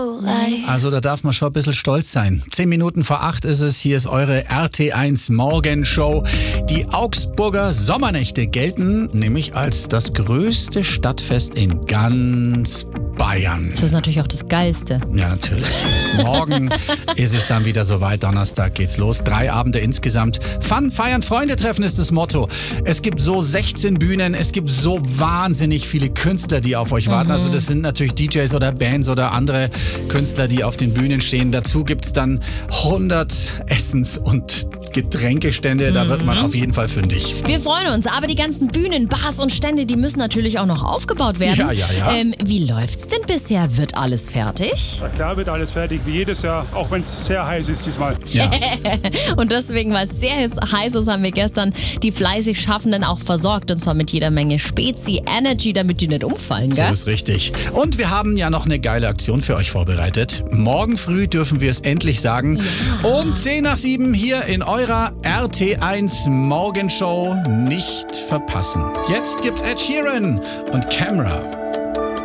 Also da darf man schon ein bisschen stolz sein. 10 Minuten vor 8 ist es. Hier ist eure RT1 Morgenshow. Die Augsburger Sommernächte gelten nämlich als das größte Stadtfest in ganz Bayern. Das ist natürlich auch das Geilste. Ja, natürlich. Morgen ist es dann wieder soweit. Donnerstag geht's los. 3 Abende insgesamt. Fun, feiern, Freunde treffen ist das Motto. Es gibt so 16 Bühnen. Es gibt so wahnsinnig viele Künstler, die auf euch warten. Also das sind natürlich DJs oder Bands oder andere Künstler, die auf den Bühnen stehen. Dazu gibt's dann 100 Essens- und Getränkestände. Da wird man auf jeden Fall fündig. Wir freuen uns, aber die ganzen Bühnen, Bars und Stände, die müssen natürlich auch noch aufgebaut werden. Ja. Wie läuft's denn bisher? Wird alles fertig? Na klar wird alles fertig, wie jedes Jahr, auch wenn es sehr heiß ist diesmal. Ja. Und deswegen, weil es sehr heiß ist, haben wir gestern die fleißig Schaffenden auch versorgt. Und zwar mit jeder Menge Spezi Energy, damit die nicht umfallen, So gell? ist richtig. Und wir haben ja noch eine geile Aktion für euch vorbereitet. Morgen früh dürfen wir es endlich sagen. Um 10 nach 7 hier in eurer RT1 Morgenshow. Nicht verpassen. Jetzt gibt's Ed Sheeran und Camera.